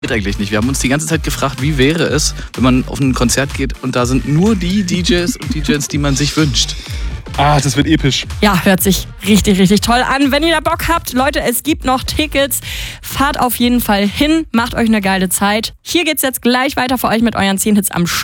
eigentlich nicht. Wir haben uns die ganze Zeit gefragt, wie wäre es, wenn man auf ein Konzert geht und da sind nur die DJs und DJs, die man sich wünscht. Das wird episch. Ja, hört sich richtig, richtig toll an. Wenn ihr da Bock habt, Leute, es gibt noch Tickets. Fahrt auf jeden Fall hin, macht euch eine geile Zeit. Hier geht's jetzt gleich weiter für euch mit euren 10 Hits am